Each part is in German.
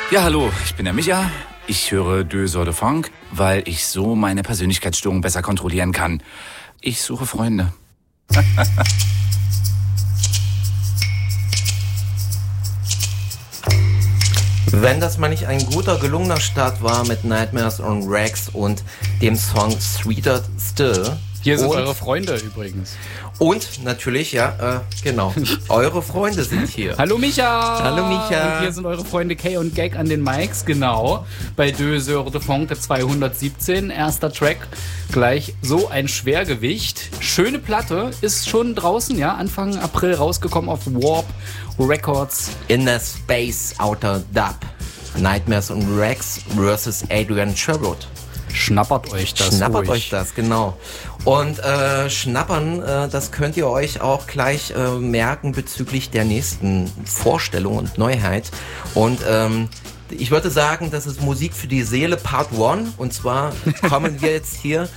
Ja, hallo, ich bin der Micha. Ich höre Deux Heures de Funk, weil ich so meine Persönlichkeitsstörung besser kontrollieren kann. Ich suche Freunde. Wenn das mal nicht ein guter, gelungener Start war mit Nightmares on Rags und dem Song Sweeter Still. Hier sind eure Freunde übrigens. Und natürlich, ja, genau, eure Freunde sind hier. Hallo Micha! Hallo Micha! Und hier sind eure Freunde Kay und Gag an den Mics, genau. Bei Deux Heures de Funk, der 217, erster Track. Gleich so ein Schwergewicht. Schöne Platte, ist schon draußen, ja, Anfang April rausgekommen auf Warp Records. Inner Space Outer Dub. Nightmares on Rags versus Adrian Sherwood. Schnappert euch das. Schnappert euch das, genau. Und schnappern, das könnt ihr euch auch gleich merken bezüglich der nächsten Vorstellung und Neuheit. Und ich würde sagen, das ist Musik für die Seele Part 1. Und zwar kommen wir jetzt hier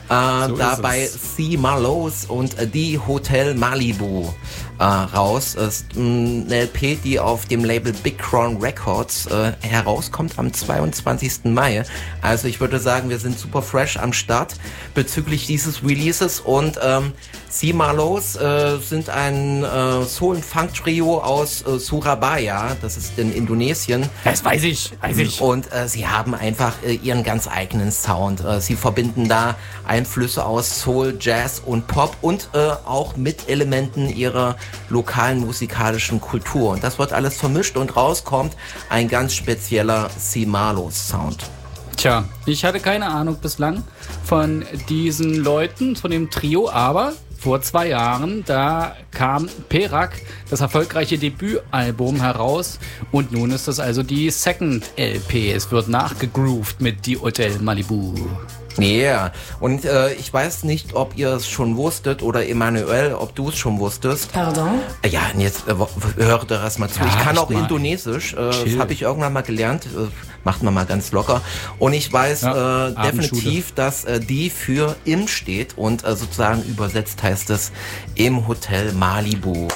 dabei C. Marlows und die Hotel Malibu raus. Das ist eine LP, die auf dem Label Big Crown Records herauskommt am 22. Mai. Also ich würde sagen, wir sind super fresh am Start bezüglich dieses Releases. Und C. Marlows sind ein Soul- und Funk-Trio aus Surabaya. Das ist in Indonesien. Das weiß ich. Und sie haben einfach ihren ganz eigenen Sound. Sie verbinden da Einflüsse aus Soul, Jazz und Pop und auch mit Elementen ihrer lokalen musikalischen Kultur. Und das wird alles vermischt und rauskommt ein ganz spezieller C. Marlows Sound. Tja, ich hatte keine Ahnung bislang von diesen Leuten, von dem Trio, aber vor 2 Jahren, da kam Perak, das erfolgreiche Debütalbum, heraus und nun ist das also die Second LP. Es wird nachgegroovt mit die Hotel Malibu. Ja, yeah. Und ich weiß nicht, ob ihr es schon wusstet oder Emanuel, ob du es schon wusstest. Pardon? Ja, und jetzt hör doch erst mal zu. Ja, ich kann auch mal. Indonesisch, das habe ich irgendwann mal gelernt. Macht man mal ganz locker. Und ich weiß definitiv, dass die für im steht und sozusagen übersetzt heißt es im Hotel Malibu.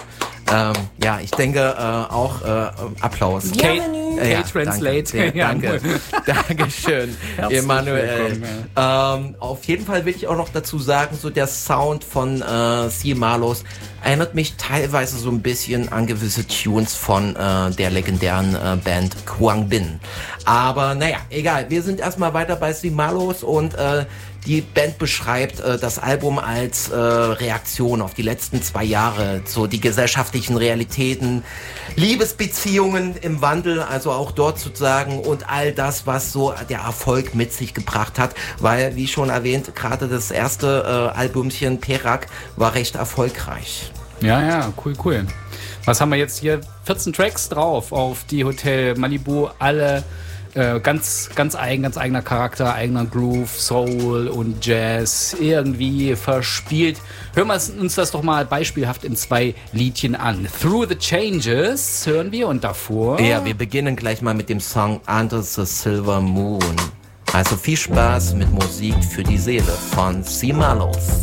Ja, ich denke auch Applaus. Kate Translate. Danke. Dankeschön, Emanuel. Auf jeden Fall will ich auch noch dazu sagen, so der Sound von C. Marlows erinnert mich teilweise so ein bisschen an gewisse Tunes von der legendären Band Quang Binh. Aber naja, egal. Wir sind erstmal weiter bei C. Marlows und die Band beschreibt das Album als Reaktion auf die letzten 2 Jahre, so die gesellschaftlichen Realitäten, Liebesbeziehungen im Wandel, also auch dort sozusagen und all das, was so der Erfolg mit sich gebracht hat, weil, wie schon erwähnt, gerade das erste Albumchen Perak war recht erfolgreich. Ja, cool. Was haben wir jetzt hier? 14 Tracks drauf auf die Hotel Malibu, alle ganz eigener Charakter, eigener Groove, Soul und Jazz, irgendwie verspielt. Hören wir uns das doch mal beispielhaft in 2 Liedchen an. Through the Changes hören wir und davor... Ja, wir beginnen gleich mal mit dem Song Under the Silver Moon. Also viel Spaß mit Musik für die Seele von C. Marlows.